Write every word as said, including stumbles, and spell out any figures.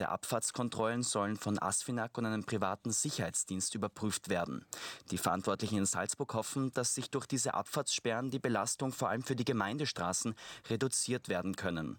Der Abfahrtskontrollen sollen von ASFINAG und einem privaten Sicherheitsdienst überprüft werden. Die Verantwortlichen in Salzburg hoffen, dass sich durch diese Abfahrtssperren die Belastung vor allem für die Gemeindestraßen reduziert werden können.